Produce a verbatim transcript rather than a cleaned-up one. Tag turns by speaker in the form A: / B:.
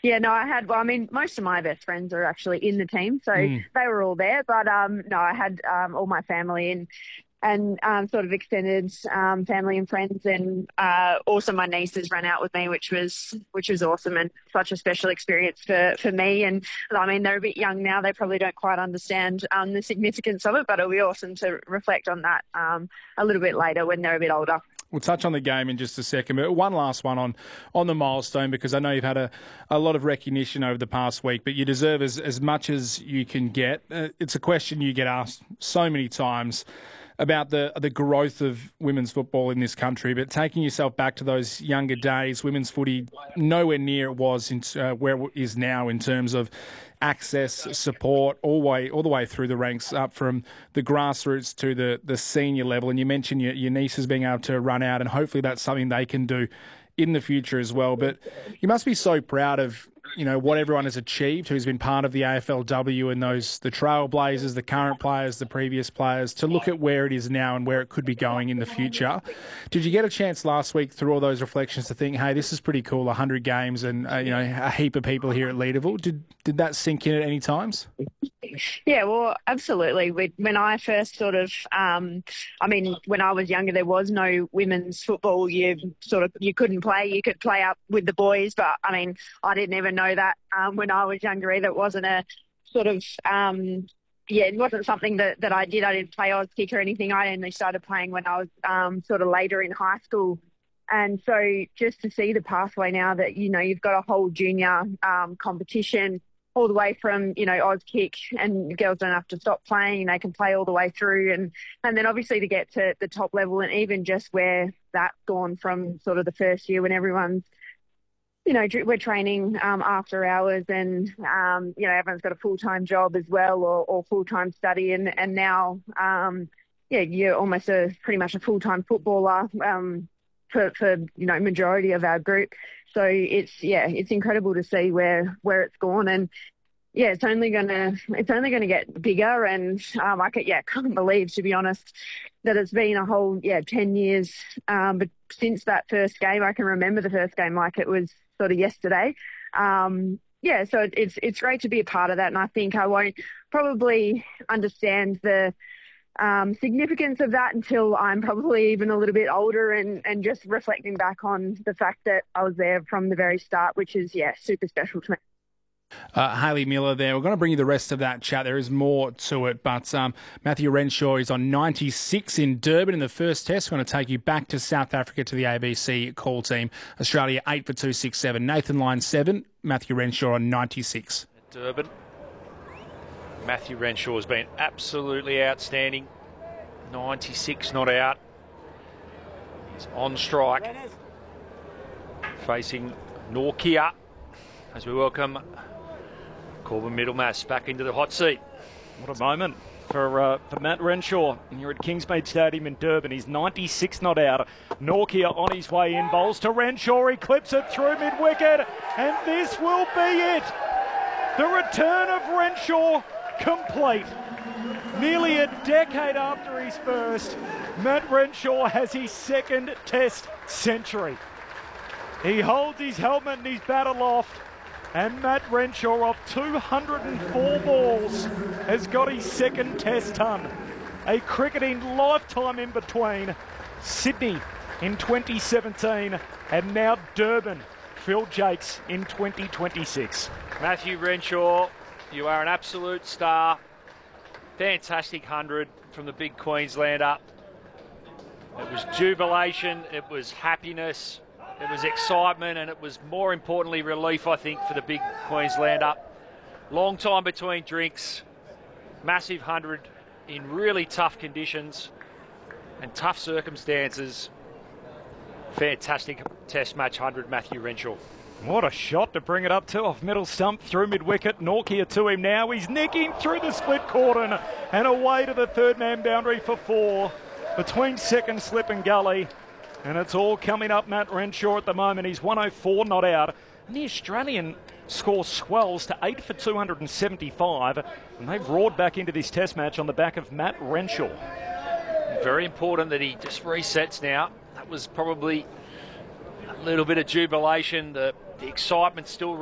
A: Yeah, no, I had, well, I mean, most of my best friends are actually in the team, so
B: Mm.
A: they were all there. But um, no, I had um, all my family and and um, sort of extended um, family and friends, and uh, also my nieces ran out with me, which was which was awesome and such a special experience for, for me. And I mean, they're a bit young now; they probably don't quite understand um, the significance of it, but it'll be awesome to reflect on that um, a little bit later when they're a bit older.
B: We'll touch on the game in just a second, but one last one on, on the milestone, because I know you've had a, a lot of recognition over the past week, but you deserve as, as much as you can get. Uh, it's a question you get asked so many times about the the growth of women's football in this country, but taking yourself back to those younger days, women's footy nowhere near it was in, uh, where it is now in terms of access, support, all way all the way through the ranks, up from the grassroots to the, the senior level. And you mentioned your, your nieces being able to run out, and hopefully that's something they can do in the future as well. But you must be so proud of, you know, what everyone has achieved who's been part of the A F L W, and those, the trailblazers, the current players, the previous players, to look at where it is now and where it could be going in the future. Did you get a chance last week through all those reflections to think, hey, this is pretty cool, one hundred games and, uh, you know, a heap of people here at Leederville? Did, did that sink in at any times?
A: Yeah, well, absolutely. When I first sort of, um, I mean, when I was younger, there was no women's football. You sort of, you couldn't play. You could play up with the boys, but I mean, I didn't even know that um, when I was younger either. It wasn't a sort of, um, yeah, it wasn't something that, that I did. I didn't play Oz kick or anything. I only started playing when I was um, sort of later in high school. And so just to see the pathway now that, you know, you've got a whole junior um, competition all the way from, you know, Oz kick, and girls don't have to stop playing. They can play all the way through. And, and then obviously to get to the top level, and even just where that's gone from sort of the first year when everyone's, you know, we're training um, after hours, and, um, you know, everyone's got a full-time job as well, or, or full-time study. And, and now, um, yeah, you're almost a pretty much a full-time footballer um, for, for, you know, majority of our group. So it's, yeah, it's incredible to see where, where it's gone. And yeah, it's only gonna, it's only gonna get bigger. And um, I could, yeah, can't believe, to be honest, that it's been a whole, yeah, ten years. Um, but since that first game, I can remember the first game like it was sort of yesterday. Um, yeah, so it's, it's great to be a part of that. And I think I won't probably understand the, Um, significance of that until I'm probably even a little bit older, and, and just reflecting back on the fact that I was there from the very start, which is, yeah, super special to me.
B: Uh, Hayley Miller there. We're going to bring you the rest of that chat. There is more to it, but um, Matthew Renshaw is on ninety-six in Durban in the first test. We're going to take you back to South Africa to the A B C call team. Australia eight for two six seven. Nathan Lyon seven. Matthew Renshaw on ninety-six.
C: Durban. Matthew Renshaw has been absolutely outstanding. ninety-six not out. He's on strike. Facing Norkia as we welcome Corbin Middlemass back into the hot seat.
D: What a moment for uh, for Matt Renshaw here at Kingsmead Stadium in Durban. He's ninety-six not out. Norkia on his way in, bowls to Renshaw. He clips it through mid-wicket, and this will be it. The return of Renshaw complete. Nearly a decade after his first, Matt Renshaw has his second test century. He holds his helmet and his bat aloft, and Matt Renshaw, off two hundred four balls, has got his second test ton. A cricketing lifetime in between. Sydney in twenty seventeen, and now Durban, Phil Jakes in twenty twenty-six.
C: Matthew Renshaw, you are an absolute star. Fantastic hundred from the big Queenslander. It was jubilation, it was happiness, it was excitement, and it was, more importantly, relief, I think, for the big Queenslander. Long time between drinks, massive hundred in really tough conditions and tough circumstances. Fantastic test match hundred, Matthew Renshaw.
D: What a shot to bring it up to, off middle stump through mid-wicket. Norkia to him now. He's nicking through the split cordon and away to the third man boundary for four. Between second slip and gully. And it's all coming up Matt Renshaw at the moment. He's one oh four not out. And the Australian score swells to eight for two hundred seventy-five. And they've roared back into this test match on the back of Matt Renshaw.
C: Very important that he just resets now. That was probably a little bit of jubilation. The, the excitement still